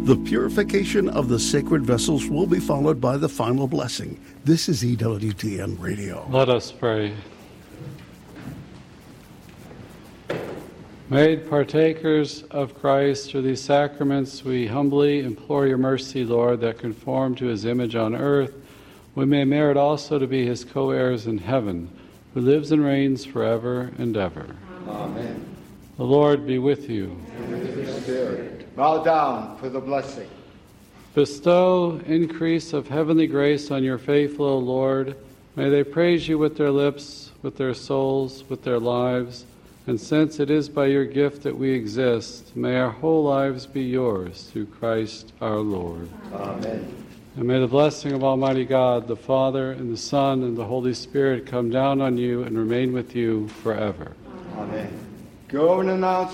The purification of the sacred vessels will be followed by the final blessing. This is EWTN Radio. Let us pray. Made partakers of Christ through these sacraments, we humbly implore your mercy, Lord, that conform to his image on earth, we may merit also to be his co-heirs in heaven, who lives and reigns forever and ever. Amen. The Lord be with you. And with your spirit. Bow down for the blessing. Bestow increase of heavenly grace on your faithful, O Lord. May they praise you with their lips, with their souls, with their lives. And since it is by your gift that we exist, may our whole lives be yours through Christ our Lord. Amen. And may the blessing of Almighty God, the Father, and the Son, and the Holy Spirit come down on you and remain with you forever. Amen. Go and announce